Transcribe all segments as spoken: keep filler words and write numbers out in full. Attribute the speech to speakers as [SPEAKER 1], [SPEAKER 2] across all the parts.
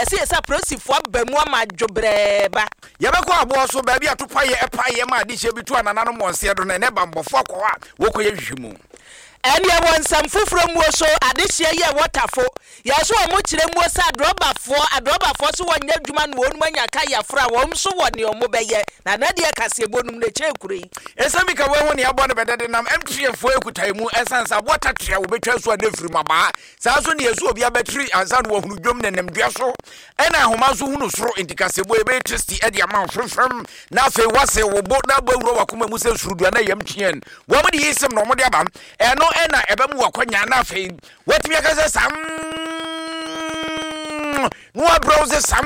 [SPEAKER 1] ese esa prosifo abamu ama dwobreba
[SPEAKER 2] yebekọ abo so ba bia topaye epaye ma de hye bitu ananano monse do na ne bambofo akwa wokoye hwehwemu
[SPEAKER 1] ene won sam fufuro mu so adehye ye waterfo ya so mo kire mu sa adrobafo adrobafo so wonya adwuma no wonu manya ka ya fra wom so woni omo beye na na de kase bonum na che kurei
[SPEAKER 2] esami ka we ho ne abo ne bedede nam M T F fo ekutai mu esansa water tria wo betwa so adefiri maba sa so ne yesu obi abatri ansa no wahunu dwom ne nemdua so ena ahoma so hunu soro intikase bo ebe tristi e de ama frefrem na fe wase wo bo na bawuro wakoma mu se surudua na yam tien wo mo de yisem no mo de abam eno ena ebemu wakonya na fe watimi akase sam no browse sam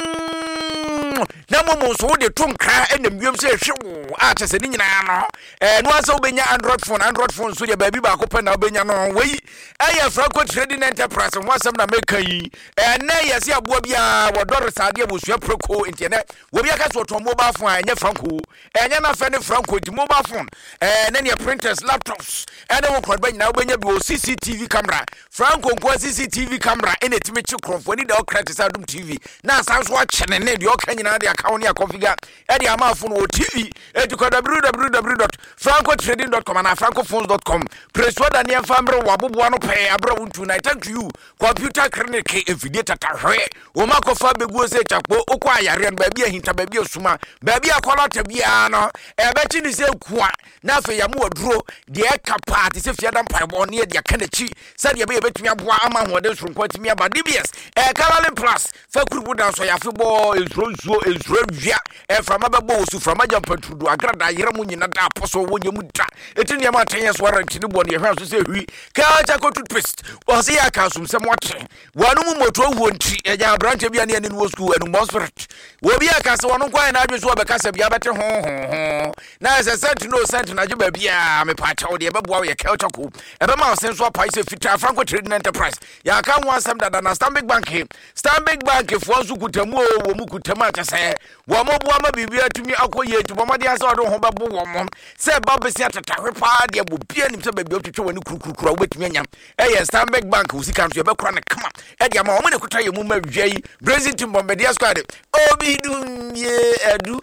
[SPEAKER 2] na momo so de tonkra enam wiem se hwe a tese ni nyina no eh no asa obenya android phone android phone so de baby ba ko pe na obenya no wei aye Franco Trading Enterprise mo asem na meka yi eh na yesi aboa bia wodore sade abosua proko internet wo bia ka so to mobile phone enye Franco enye na fe ne Franco di mobile phone eh na ne printers laptops ene wo kwadba nyina obenya bi o C C T V camera Franco ko C C T V camera ene timi chi krofo ni de okret sadum T V na sanso a chene ne de okanya na de account ya configure e de amafo no T V e to w w w dot franco trading dot com and francophones dot com press what and famre waboboa no pay abra untu na thank you computer clinic e video tatahwe wo makofa beguo se chakpo okwa ayare no ba bia hinta ba bia suma ba bia kwalata bia no e be chi ni se kuwa na fe ya mu oduro de e kapati se fiada mpaibo ne de akanachi se de be betumi aboa ama hode sronkwatimi aba D B S e Caroline Plus fa kurubu dan so ya fe bo ezronzo ezrovia e frama bebo su frama jampatudu agrada yere mu nyina da aposo wonye mu da etini ya matenye so warranty ni bo ne hwa so se hwi ka cha ko toothpaste o se ya ka sum se motre wanu mu moto wo nti e ja branch bia ne ne no school enu monspirit wo bia ka se wonu kwa na adwe so obeka se bia bete ho ho na se sent no sent na juba bia me pa cha wo de bebo ye ka cha ko e be ma sen so pa se fita Franco Trading Enterprise ya ka ho asem dada na Stanbic Bank Stanbic Bank fo so kutamu wo mu kutamu atase wo mo bo ama bibia tumi akoye tu mo de asa odo ho bebo wo mo se ba be se atatahwe pa de bo bia nim se ba bia twetwe wani kurukuru wo betumi anyam e ye Stanbic Bank wo sika nso ye be kura ne kama e de ama wo mo ne kuta ye mu ma hwai Brazil team Bombardier squad obi dumye edu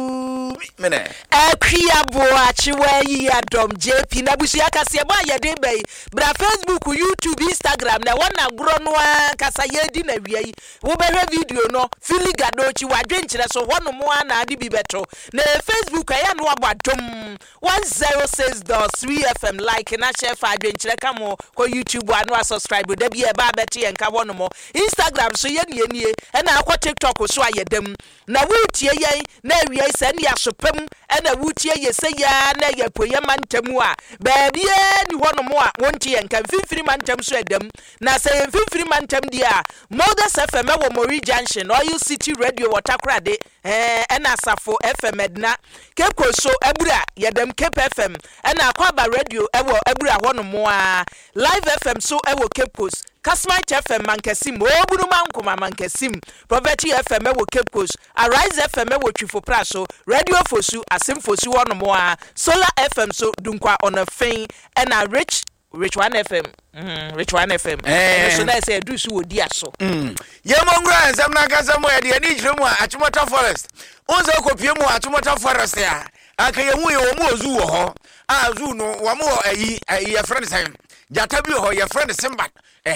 [SPEAKER 2] ku mene
[SPEAKER 1] akria bo achiwa yi adom J P na busu akase ba ye de bai bra Facebook YouTube Instagram na wona gro no akasa ye di na wiai wo be hwe video no filiga do chi wadwe nkyere so hono mo ana ade bi beto na Facebook aya no abadom one oh six point three F M like na share fa adwe nkyere ka mo ko YouTube anu subscribe da bi e ba beti en ka wono mo Instagram so ye nie nie e na akwa TikTok so ayedem na wutie ye na wiai se ne asopem e na wutie ye se ya na ye poye mantamu a ba bia ni hono mo a wontie en ka fifiri mantam so edem na se ye fifiri mantam dia Modus F M wo Mori Junction Oil City Radio Waterkrade eh ena Safo F M edna Cape so ebura yedem Cape F M ena Akwaba Radio ewo ebura hono mo a Live F M so ewo Cape Coast Kasmite F M Mankesim obunu mankoma Mankesim Poverty F M ewo Cape Coast Arise F M ewo Twifo Praso Radio Fosu Asim Fosu hono mo a Solar F M so dunkwa on a fein ena Rich Rich One F M mm Rich One F M eh so na say do so odi aso
[SPEAKER 2] mm ye mongra nsam na kasa mo ye de ni jire mu a Achimota Forest onzo kopie mu Achimota Forest ya aka ye hu ye wo mu ozu wo ho a zu no wo mu ayi ayi friend say jata bi ho ye friend Simba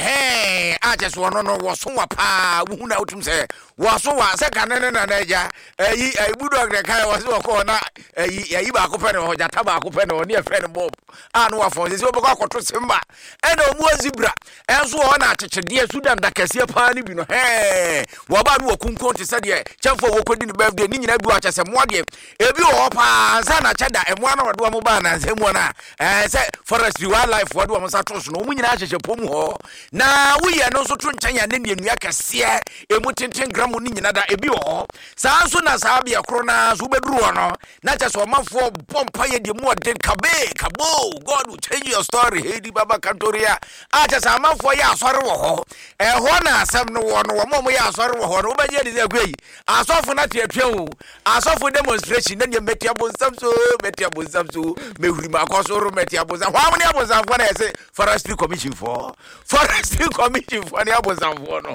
[SPEAKER 2] eh a just wono no wo so wa pa wo hu na utum say wo so wa se kan ne na na ja ayi ayi budu agre kai wo so ko na ayi ayi ba ko pe ne ho jata ba ko pe ne ho ne friend Bob a no wa fo se wo ba ko to Simba e na omu azibra enso ho na atechede Sudan da kase pa ni bi no he wo ba no wo kunkon te se de chefo wo kodi ni birthday ni nyina du acha se mo de ebi wo pa sa na cheda emo na wo mo ba na se mo na eh se forest wildlife wo do mo sa to so no mu nyina acha pom ho na wo ye no so to nchanya ne ne nua kase emu tenten gram ni nyina da ebi wo sa so na sa bia kro na so beduru no na cha so mafo pompa ye de mo de kabe kabo God will change your story hey di baba kantoria acha sa mafo ya asore wo ho eh ho na asem no wo no wo mo ya asore wo ho no ba je de agui asofo na te atwa wo asofo demonstration na nye metia bonsam so metia bonsam so mehuri makoso ro metia bonsam ho amne abonsam fo na ese forestry commission for forestry commission for na abonsam fo no